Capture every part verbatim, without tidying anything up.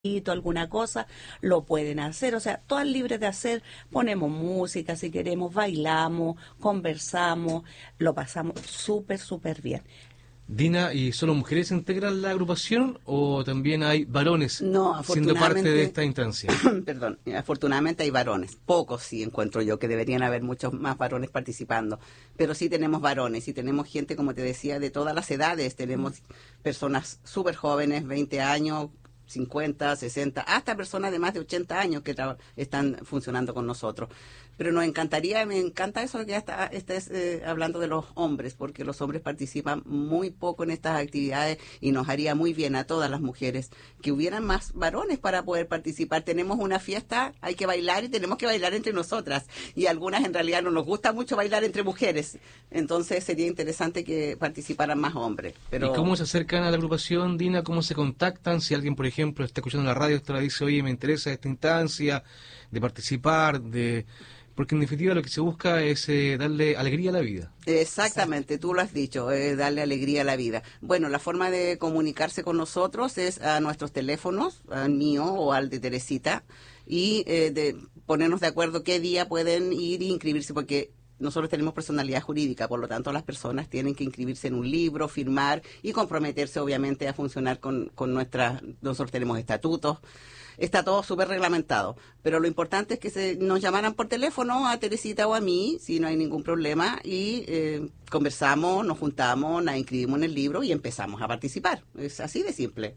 alguna cosa, lo pueden hacer, o sea, todas libres de hacer, ponemos música si queremos, bailamos, conversamos, lo pasamos súper, súper bien. Dina, ¿y solo mujeres integran la agrupación o también hay varones No, siendo parte de afortunadamente, esta instancia? perdón, afortunadamente hay varones, pocos sí encuentro yo, que deberían haber muchos más varones participando, pero sí tenemos varones y tenemos gente, como te decía, de todas las edades, tenemos personas súper jóvenes, veinte años, cincuenta, sesenta, hasta personas de más de ochenta años que están funcionando con nosotros. Pero nos encantaría, me encanta eso que ya está, estés eh, hablando de los hombres, porque los hombres participan muy poco en estas actividades y nos haría muy bien a todas las mujeres que hubieran más varones para poder participar. Tenemos una fiesta, hay que bailar y tenemos que bailar entre nosotras. Y algunas en realidad no nos gusta mucho bailar entre mujeres. Entonces sería interesante que participaran más hombres. Pero... ¿Y cómo se acercan a la agrupación, Dina? ¿Cómo se contactan? Si alguien, por ejemplo, está escuchando la radio, esto le dice, oye, me interesa esta instancia de participar, de... Porque en definitiva lo que se busca es eh, darle alegría a la vida. Exactamente, tú lo has dicho, eh, darle alegría a la vida. Bueno, la forma de comunicarse con nosotros es a nuestros teléfonos, al mío o al de Teresita, y eh, de ponernos de acuerdo qué día pueden ir e inscribirse, porque nosotros tenemos personalidad jurídica, por lo tanto las personas tienen que inscribirse en un libro, firmar y comprometerse obviamente a funcionar con, con nuestras, nosotros tenemos estatutos. Está todo súper reglamentado, pero lo importante es que se nos llamaran por teléfono a Teresita o a mí, si no hay ningún problema, y eh, conversamos, nos juntamos, nos inscribimos en el libro y empezamos a participar. Es así de simple.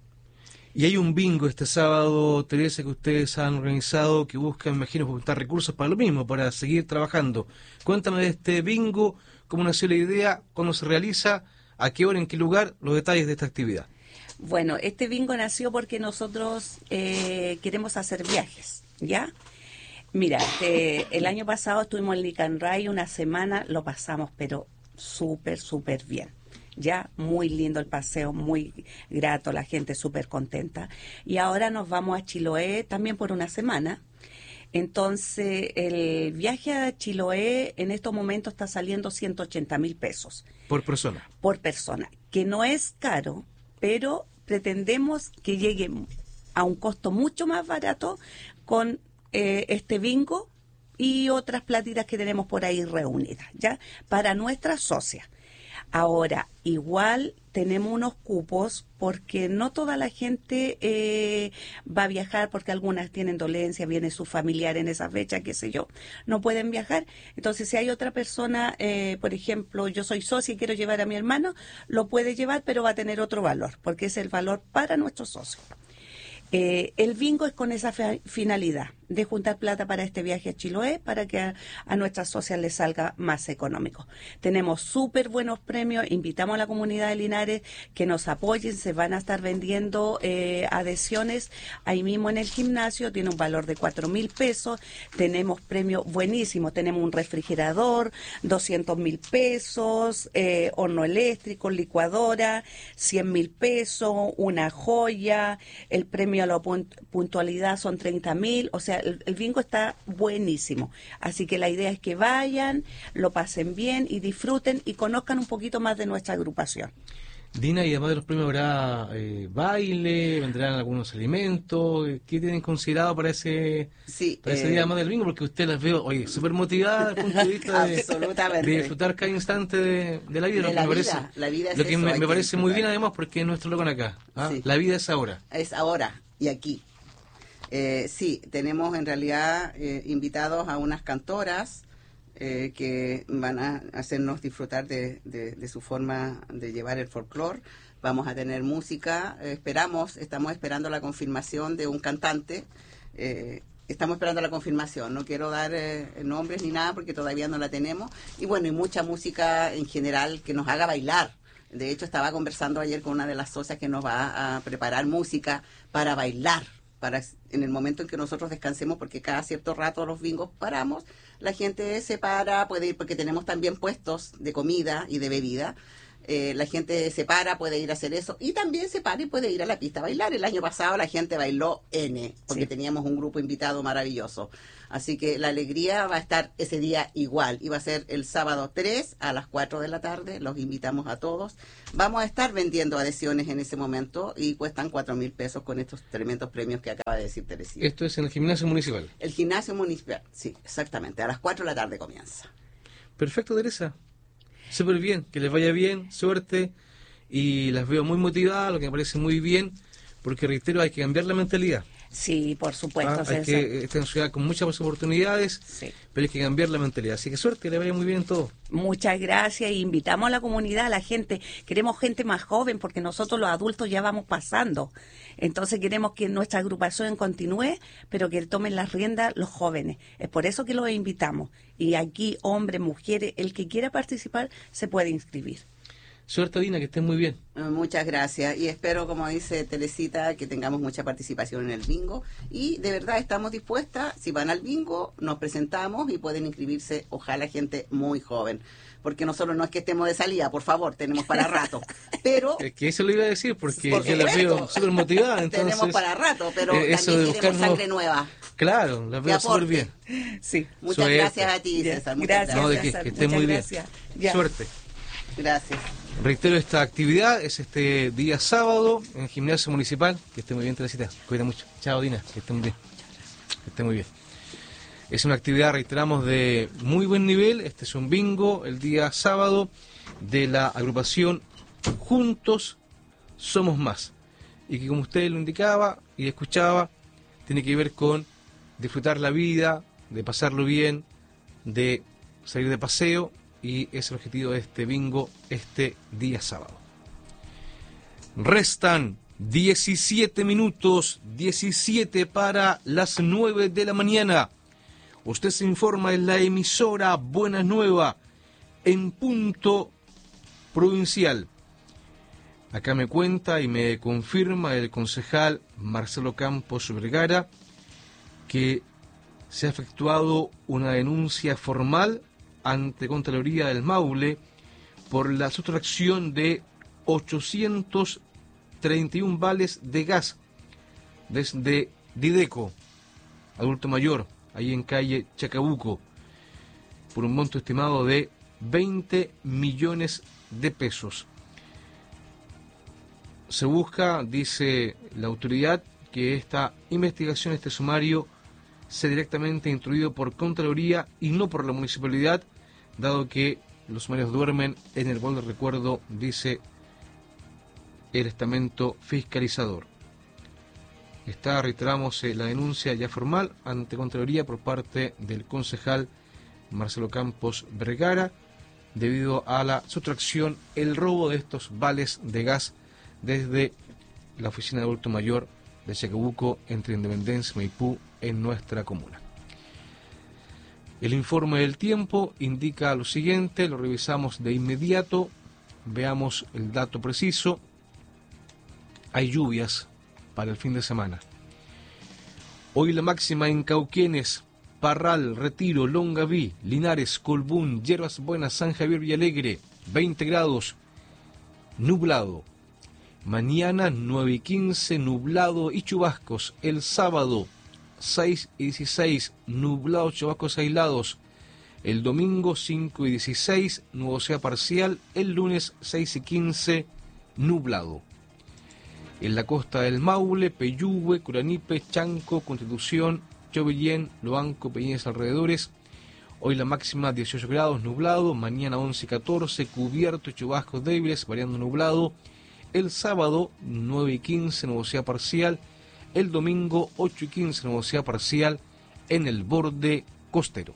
Y hay un bingo este sábado, Teresa, que ustedes han organizado, que busca, me imagino, juntar recursos para lo mismo, para seguir trabajando. Cuéntame de este bingo, cómo nació la idea, cuándo se realiza, a qué hora, en qué lugar, los detalles de esta actividad. Bueno, este bingo nació porque nosotros eh, queremos hacer viajes, ¿ya? Mira, eh, el año pasado estuvimos en Licanray una semana, lo pasamos, pero súper, súper bien. Ya, muy lindo el paseo, muy grato, la gente súper contenta. Y ahora nos vamos a Chiloé también por una semana. Entonces, el viaje a Chiloé en estos momentos está saliendo ciento ochenta mil pesos. Por persona. Por persona, que no es caro, pero pretendemos que llegue a un costo mucho más barato con eh, este bingo y otras platitas que tenemos por ahí reunidas, ¿ya? Para nuestras socias. Ahora, igual tenemos unos cupos porque no toda la gente eh, va a viajar porque algunas tienen dolencia, viene su familiar en esa fecha, qué sé yo, no pueden viajar. Entonces, si hay otra persona, eh, por ejemplo, yo soy socia y quiero llevar a mi hermano, lo puede llevar, pero va a tener otro valor, porque es el valor para nuestros socios. Eh, el bingo es con esa finalidad de juntar plata para este viaje a Chiloé para que a, a nuestras socias les salga más económico. Tenemos súper buenos premios, invitamos a la comunidad de Linares que nos apoyen, se van a estar vendiendo eh, adhesiones ahí mismo en el gimnasio, tiene un valor de cuatro mil pesos, tenemos premios buenísimos, tenemos un refrigerador, doscientos mil pesos, eh, horno eléctrico, licuadora, cien mil pesos, una joya, el premio a la puntualidad son treinta mil, o sea, El, el bingo está buenísimo, así que la idea es que vayan, lo pasen bien y disfruten y conozcan un poquito más de nuestra agrupación. Dina, y además de los premios habrá eh, baile, vendrán algunos alimentos, ¿qué tienen considerado para ese, sí, para ese eh, día además del bingo? Porque usted las veo, oye, súper motivadas desde el punto de vista de, Absolutamente. de disfrutar cada instante de, de la vida. De Lo que, la me, vida, parece, la vida es lo que eso, me, hay me que parece muy disfrutar. bien además porque es nuestro logo acá, ¿ah? Sí. La vida es ahora. Es ahora y aquí. Eh, sí, tenemos en realidad eh, invitados a unas cantoras eh, que van a hacernos disfrutar de, de, de su forma de llevar el folclore. Vamos a tener música, eh, esperamos, estamos esperando la confirmación de un cantante, eh, estamos esperando la confirmación, no quiero dar eh, nombres ni nada porque todavía no la tenemos, y bueno, y mucha música en general que nos haga bailar. De hecho, estaba conversando ayer con una de las socias que nos va a preparar música para bailar, para en el momento en que nosotros descansemos, porque cada cierto rato los bingos paramos, la gente se para, puede ir, porque tenemos también puestos de comida y de bebida, Eh, la gente se para, puede ir a hacer eso, y también se para y puede ir a la pista a bailar. El año pasado la gente bailó N, porque sí, teníamos un grupo invitado maravilloso. Así que la alegría va a estar ese día igual, y va a ser el sábado tres a las cuatro de la tarde, los invitamos a todos. Vamos a estar vendiendo adhesiones en ese momento, y cuestan cuatro mil pesos con estos tremendos premios que acaba de decir Teresita. Esto es en el gimnasio municipal. El gimnasio municipal, sí, exactamente, a las cuatro de la tarde comienza. Perfecto, Teresa. Súper bien, que les vaya bien, suerte, y las veo muy motivadas, lo que me parece muy bien, porque reitero, hay que cambiar la mentalidad. Sí, por supuesto. Ah, hay que, esta es una ciudad con muchas oportunidades, sí, pero hay que cambiar la mentalidad. Así que suerte, que le vaya muy bien en todo. Muchas gracias, y invitamos a la comunidad, a la gente. Queremos gente más joven, porque nosotros los adultos ya vamos pasando. Entonces queremos que nuestra agrupación continúe, pero que tomen las riendas los jóvenes. Es por eso que los invitamos. Y aquí, hombres, mujeres, el que quiera participar se puede inscribir. Suerte, Dina, que estés muy bien. Muchas gracias, y espero, como dice Teresita, que tengamos mucha participación en el bingo, y de verdad estamos dispuestas. Si van al bingo, nos presentamos y pueden inscribirse, ojalá gente muy joven, porque nosotros no es que estemos de salida, por favor, tenemos para rato, pero... Es que eso lo iba a decir, porque yo las veo súper motivadas, entonces... Tenemos para rato, pero eh, también queremos sangre nueva. Claro, las veo súper bien. Sí. Muchas Suerte. Gracias a ti, César. Muchas gracias. No, de que, que estés muy gracias. bien. Ya. Suerte. Gracias. Reitero, esta actividad es este día sábado en el gimnasio municipal. Que esté muy bien, Teresita. Cuida mucho. Chao, Dina. Que esté muy bien. Que esté muy bien. Es una actividad, reiteramos, de muy buen nivel. Este es un bingo el día sábado de la agrupación Juntos Somos Más. Y que, como usted lo indicaba y escuchaba, tiene que ver con disfrutar la vida, de pasarlo bien, de salir de paseo. Y es el objetivo de este bingo este día sábado. Restan diecisiete minutos, diecisiete para las nueve de la mañana. Usted se informa en la emisora Buenas Nuevas, en punto provincial. Acá me cuenta y me confirma el concejal Marcelo Campos Vergara que se ha efectuado una denuncia formal ante Contraloría del Maule por la sustracción de ochocientos treinta y uno vales de gas desde Dideco, adulto mayor, ahí en calle Chacabuco, por un monto estimado de veinte millones de pesos. Se busca, dice la autoridad, que esta investigación, este sumario, sea directamente instruido por Contraloría y no por la municipalidad, dado que los sumarios duermen en el bol de recuerdo, dice el estamento fiscalizador. Está, reiteramos, eh, la denuncia ya formal ante Contraloría por parte del concejal Marcelo Campos Vergara, debido a la sustracción, el robo de estos vales de gas desde la oficina de adulto mayor de Chacabuco, entre Independencia y Maipú, en nuestra comuna. El informe del tiempo indica lo siguiente, lo revisamos de inmediato, veamos el dato preciso. Hay lluvias para el fin de semana. Hoy la máxima en Cauquenes, Parral, Retiro, Longaví, Linares, Colbún, Yerbas Buenas, San Javier, Villalegre, veinte grados, nublado. Mañana nueve y quince, nublado y chubascos. El sábado seis y dieciséis, nublado, chubascos aislados. El domingo cinco y dieciséis, nubosidad parcial. El lunes seis y quince, nublado. En la costa del Maule, Peyúgue, Curanipe, Chanco, Constitución, Chobillén, Loanco, Peñas alrededores. Hoy la máxima dieciocho grados, nublado. Mañana once y catorce, cubierto y chubascos débiles, variando nublado. El sábado nueve y quince, nubosidad parcial. El domingo ocho y quince, nubosidad parcial en el borde costero.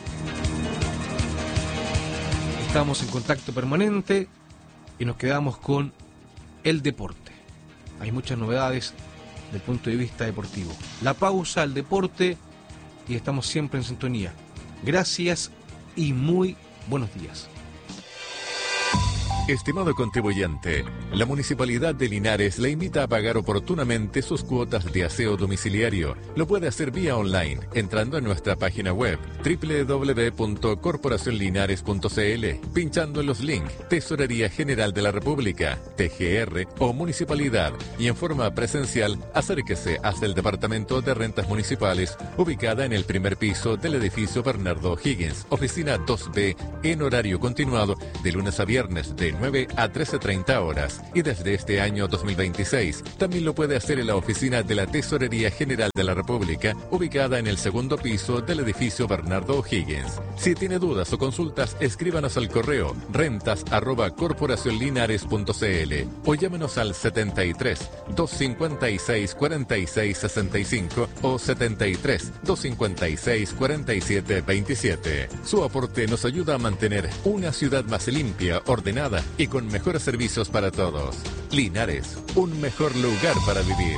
Estamos en contacto permanente y nos quedamos con el deporte. Hay muchas novedades desde el punto de vista deportivo. La pausa, el deporte, y estamos siempre en sintonía. Gracias y muy buenos días. Estimado contribuyente, la Municipalidad de Linares le invita a pagar oportunamente sus cuotas de aseo domiciliario. Lo puede hacer vía online, entrando en nuestra página web doble u doble u doble u punto corporación linares punto c l, pinchando en los links Tesorería General de la República, T G R o Municipalidad, y en forma presencial, acérquese hasta el Departamento de Rentas Municipales, ubicada en el primer piso del edificio Bernardo Higgins, oficina dos B, en horario continuado, de lunes a viernes de nueve a trece treinta horas. Y desde este año dos mil veintiséis, también lo puede hacer en la oficina de la Tesorería General de la República, ubicada en el segundo piso del edificio Bernardo Higgins. Si tiene dudas o consultas, escríbanos al correo rentas arroba corporación linares punto c l o llámenos al setenta y tres, doscientos cincuenta y seis, cuarenta y seis sesenta y cinco o setenta y tres, doscientos cincuenta y seis, cuarenta y siete veintisiete. Su aporte nos ayuda a mantener una ciudad más limpia, ordenada y con mejores servicios para todos. Linares, un mejor lugar para vivir.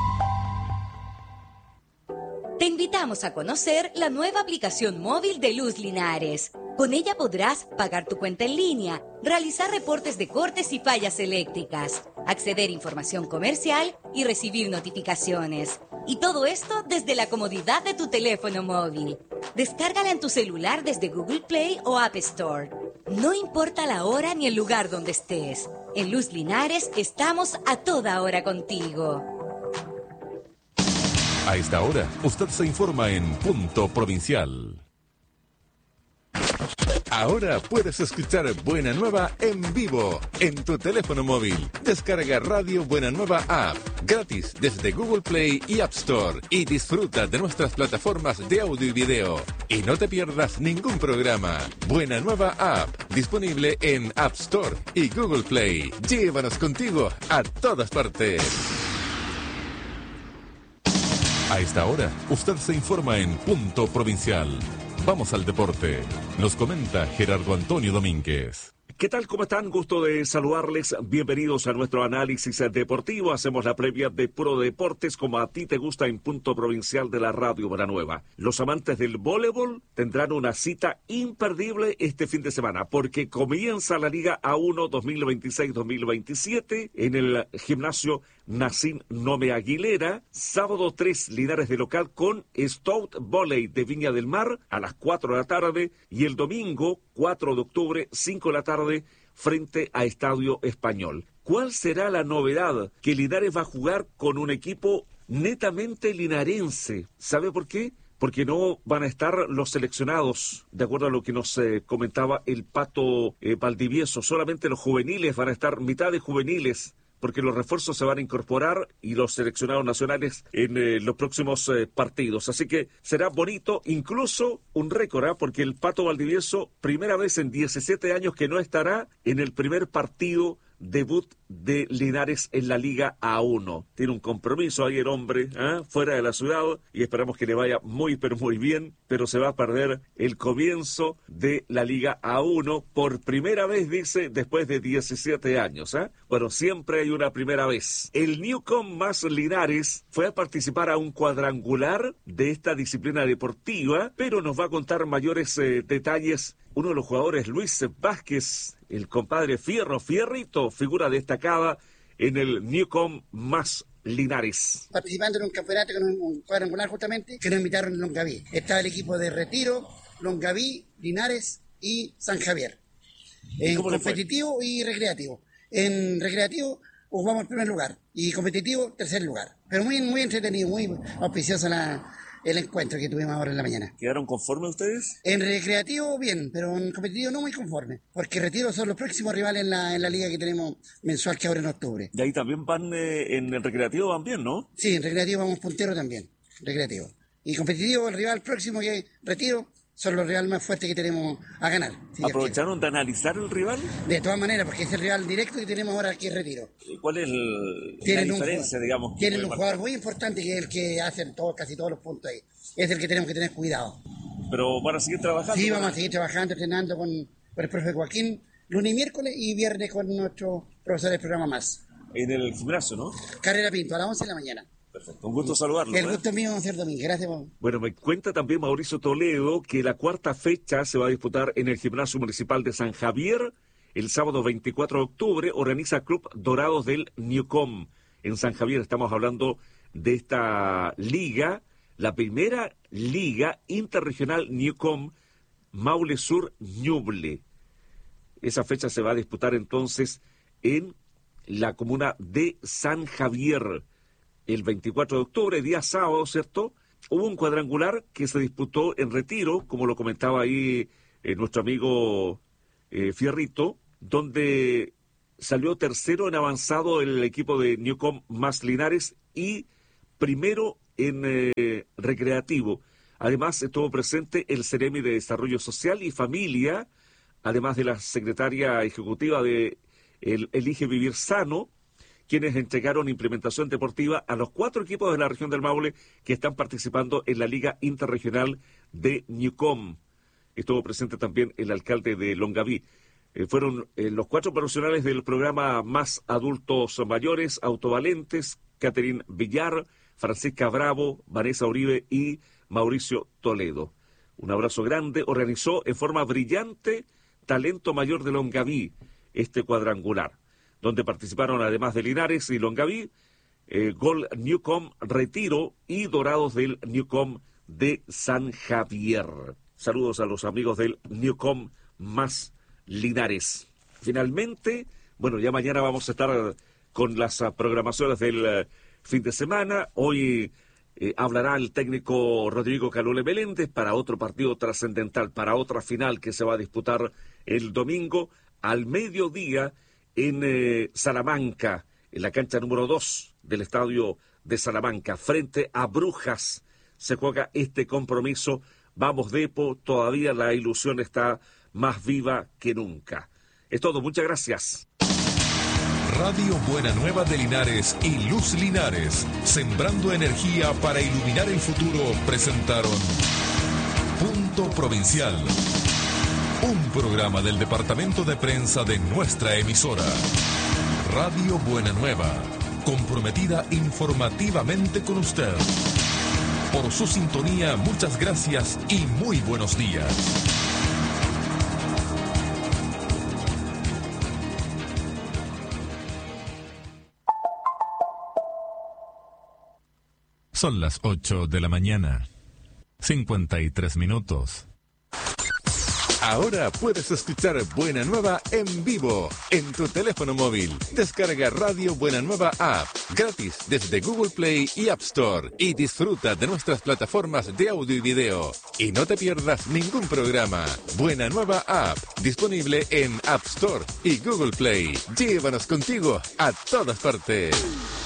Te invitamos a conocer la nueva aplicación móvil de Luz Linares. Con ella podrás pagar tu cuenta en línea, realizar reportes de cortes y fallas eléctricas, acceder a información comercial y recibir notificaciones. Y todo esto desde la comodidad de tu teléfono móvil. Descárgala en tu celular desde Google Play o App Store. No importa la hora ni el lugar donde estés. En Luz Linares estamos a toda hora contigo. A esta hora, usted se informa en Punto Provincial. Ahora puedes escuchar Buena Nueva en vivo en tu teléfono móvil. Descarga Radio Buena Nueva App gratis desde Google Play y App Store y disfruta de nuestras plataformas de audio y video. Y no te pierdas ningún programa. Buena Nueva App, disponible en App Store y Google Play. Llévanos contigo a todas partes. A esta hora, usted se informa en Punto Provincial. Vamos al deporte. Nos comenta Gerardo Antonio Domínguez. ¿Qué tal? ¿Cómo están? Gusto de saludarles. Bienvenidos a nuestro análisis deportivo. Hacemos la previa de Pro Deportes como a ti te gusta en Punto Provincial de la Radio Buenanueva. Los amantes del voleibol tendrán una cita imperdible este fin de semana porque comienza la Liga A uno dos mil veintiséis dos mil veintisiete en el gimnasio Nacín Nome Aguilera. Sábado tres, Linares de local con Stout Volley de Viña del Mar a las cuatro de la tarde y el domingo cuatro de octubre, cinco de la tarde, frente a Estadio Español. ¿Cuál será la novedad? Que Linares va a jugar con un equipo netamente linarense. ¿Sabe por qué? Porque no van a estar los seleccionados, de acuerdo a lo que nos eh, comentaba el Pato eh, Valdivieso. Solamente los juveniles van a estar, mitad de juveniles, porque los refuerzos se van a incorporar y los seleccionados nacionales en eh, los próximos eh, partidos. Así que será bonito, incluso un récord, ¿eh? Porque el Pato Valdivieso, primera vez en diecisiete años que no estará en el primer partido debut de Linares en la Liga A uno. Tiene un compromiso ahí el hombre, ¿eh? fuera de la ciudad, y esperamos que le vaya muy pero muy bien, pero se va a perder el comienzo de la Liga A uno por primera vez, dice, después de diecisiete años. ¿eh? Bueno, siempre hay una primera vez. El Newcom más Linares fue a participar a un cuadrangular de esta disciplina deportiva, pero nos va a contar mayores eh, detalles uno de los jugadores, Luis Vázquez, el compadre Fierro, Fierrito, figura destacada en el Newcom más Linares. Participando en un campeonato, en un cuadrangular justamente, que nos invitaron en Longaví. Estaba el equipo de Retiro, Longaví, Linares y San Javier. En competitivo y recreativo. En recreativo jugamos en primer lugar y competitivo tercer lugar. Pero muy, muy entretenido, muy auspicioso la... el encuentro que tuvimos ahora en la mañana. ¿Quedaron conformes ustedes? En recreativo bien, pero en competitivo no muy conforme, porque Retiro son los próximos rivales en la, en la liga que tenemos mensual que ahora en octubre. Y ahí también van, eh, en el recreativo van bien, ¿no? Sí, en recreativo vamos puntero también, recreativo. Y competitivo, el rival próximo que es Retiro, son los rivales más fuertes que tenemos a ganar. Si ¿Aprovecharon de analizar el rival? De todas maneras, porque es el rival directo que tenemos ahora aquí en Retiro. ¿Cuál es el, tienen la diferencia, un, digamos? Tienen un jugador muy importante que es el que hace todo, casi todos los puntos ahí. Es el que tenemos que tener cuidado. ¿Pero van a seguir trabajando? Sí, vamos a seguir trabajando, entrenando con, con el profe Joaquín, lunes y miércoles, y viernes con nuestro profesor del programa más. En el gimnasio, ¿no? Carrera Pinto, a las once de la mañana. Perfecto, un gusto saludarlo. El ¿eh? gusto es mío, señor Domínguez, gracias. Bueno, me cuenta también Mauricio Toledo que la cuarta fecha se va a disputar en el Gimnasio Municipal de San Javier el sábado veinticuatro de octubre, organiza Club Dorados del Newcom. En San Javier estamos hablando de esta liga, la primera liga interregional Newcom Maule Sur Ñuble. Esa fecha se va a disputar entonces en la comuna de San Javier. El veinticuatro de octubre, día sábado, ¿cierto? Hubo un cuadrangular que se disputó en Retiro, como lo comentaba ahí eh, nuestro amigo eh, Fierrito, donde salió tercero en avanzado el equipo de Newcom más Linares y primero en eh, recreativo. Además estuvo presente el Ceremi de Desarrollo Social y Familia, además de la secretaria ejecutiva de el Elige Vivir Sano, quienes entregaron implementación deportiva a los cuatro equipos de la región del Maule que están participando en la Liga Interregional de Newcom. Estuvo presente también el alcalde de Longaví. Eh, fueron eh, los cuatro profesionales del programa Más Adultos Mayores, Autovalentes, Catherine Villar, Francisca Bravo, Vanessa Uribe y Mauricio Toledo. Un abrazo grande. Organizó en forma brillante Talento Mayor de Longaví este cuadrangular, donde participaron además de Linares y Longaví, eh, Gol Newcom Retiro y Dorados del Newcom de San Javier. Saludos a los amigos del Newcom más Linares. Finalmente, bueno, ya mañana vamos a estar con las uh, programaciones del uh, fin de semana. Hoy eh, hablará el técnico Rodrigo Calule Meléndez para otro partido trascendental, para otra final que se va a disputar el domingo al mediodía en eh, Salamanca, en la cancha número dos del estadio de Salamanca, frente a Brujas. Se juega este compromiso. Vamos, Depo, todavía la ilusión está más viva que nunca. Es todo, muchas gracias. Radio Buena Nueva de Linares y Luz Linares, sembrando energía para iluminar el futuro, presentaron Punto Provincial, un programa del departamento de prensa de nuestra emisora. Radio Buena Nueva, comprometida informativamente con usted. Por su sintonía, muchas gracias y muy buenos días. Son las ocho de la mañana, cincuenta y tres minutos. Ahora puedes escuchar Buena Nueva en vivo en tu teléfono móvil. Descarga Radio Buena Nueva App gratis desde Google Play y App Store y disfruta de nuestras plataformas de audio y video. Y no te pierdas ningún programa. Buena Nueva App, disponible en App Store y Google Play. Llévanos contigo a todas partes.